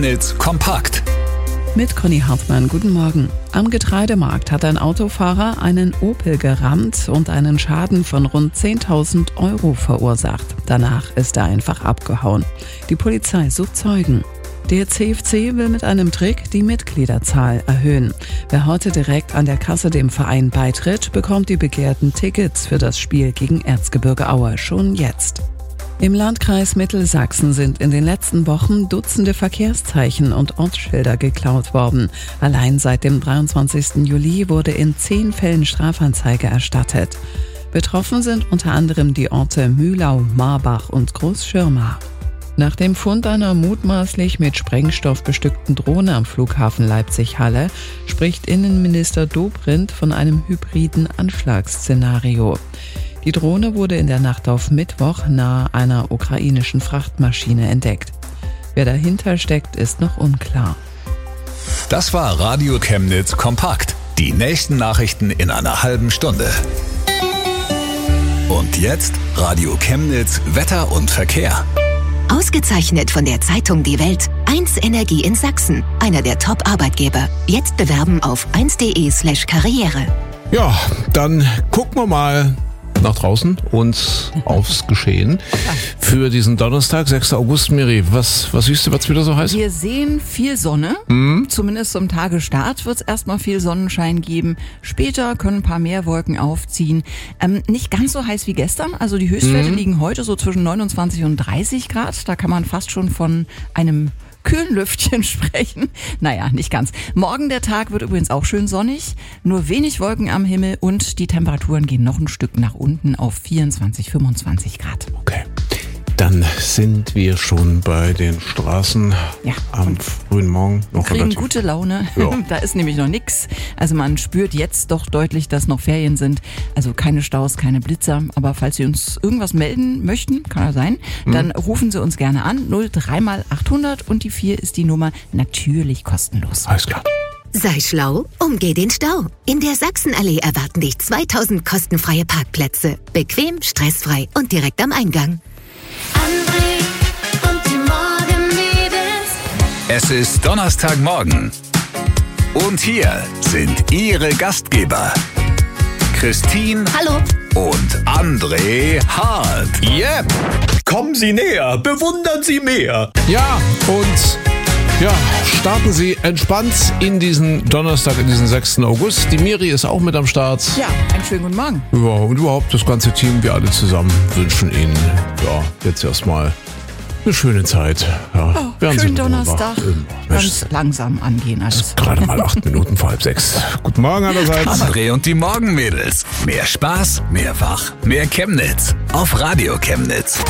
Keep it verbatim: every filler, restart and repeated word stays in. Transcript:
Chemnitz kompakt. Mit Conny Hartmann, guten Morgen. Am Getreidemarkt hat ein Autofahrer einen Opel gerammt und einen Schaden von rund zehntausend Euro verursacht. Danach ist er einfach abgehauen. Die Polizei sucht Zeugen. Der C F C will mit einem Trick die Mitgliederzahl erhöhen. Wer heute direkt an der Kasse dem Verein beitritt, bekommt die begehrten Tickets für das Spiel gegen Erzgebirge Aue schon jetzt. Im Landkreis Mittelsachsen sind in den letzten Wochen Dutzende Verkehrszeichen und Ortsschilder geklaut worden. Allein seit dem dreiundzwanzigsten Juli wurde in zehn Fällen Strafanzeige erstattet. Betroffen sind unter anderem die Orte Mühlau, Marbach und Großschirma. Nach dem Fund einer mutmaßlich mit Sprengstoff bestückten Drohne am Flughafen Leipzig-Halle spricht Innenminister Dobrindt von einem hybriden Anschlagsszenario. Die Drohne wurde in der Nacht auf Mittwoch nahe einer ukrainischen Frachtmaschine entdeckt. Wer dahinter steckt, ist noch unklar. Das war Radio Chemnitz kompakt. Die nächsten Nachrichten in einer halben Stunde. Und jetzt Radio Chemnitz Wetter und Verkehr. Ausgezeichnet von der Zeitung Die Welt. eins Energie in Sachsen. Einer der Top-Arbeitgeber. Jetzt bewerben auf eins punkt de slash karriere. Ja, dann gucken wir mal nach draußen und aufs Geschehen für diesen Donnerstag, sechsten August. Miri, was, was siehst du, was wieder so heiß? Wir sehen viel Sonne, mhm. Zumindest zum Tagestart wird es erstmal viel Sonnenschein geben. Später können ein paar mehr Wolken aufziehen. Ähm, nicht ganz so heiß wie gestern, also die Höchstwerte mhm. liegen heute so zwischen neunundzwanzig und dreißig Grad. Da kann man fast schon von einem kühlen Lüftchen sprechen. Naja, nicht ganz. Morgen der Tag wird übrigens auch schön sonnig, nur wenig Wolken am Himmel und die Temperaturen gehen noch ein Stück nach unten auf vierundzwanzig, fünfundzwanzig Grad. Okay. Dann sind wir schon bei den Straßen ja, am frühen Morgen. Noch kriegen relativ gute Laune. Ja. Da ist nämlich noch nix. Also man spürt jetzt doch deutlich, dass noch Ferien sind. Also keine Staus, keine Blitzer. Aber falls Sie uns irgendwas melden möchten, kann ja sein, mhm. dann rufen Sie uns gerne an. null drei mal achthundert und die vier ist die Nummer, natürlich kostenlos. Alles klar. Sei schlau, umgeh den Stau. In der Sachsenallee erwarten dich zweitausend kostenfreie Parkplätze. Bequem, stressfrei und direkt am Eingang. André und die Morgenmädels. Es ist Donnerstagmorgen. Und hier sind Ihre Gastgeber. Christine. Hallo. Und André Hart. Yep. Kommen Sie näher, bewundern Sie mehr. Ja, und ja, starten Sie entspannt in diesen Donnerstag, in diesen sechsten August. Die Miri ist auch mit am Start. Ja, einen schönen guten Morgen. Ja, und überhaupt das ganze Team, wir alle zusammen wünschen Ihnen ja jetzt erstmal eine schöne Zeit. Ja, oh, schönen Donnerstag. Ganz langsam angehen alles. Gerade mal acht Minuten vor halb sechs. Guten Morgen allerseits. André und die Morgenmädels. Mehr Spaß, mehr Wach, mehr Chemnitz. Auf Radio Chemnitz.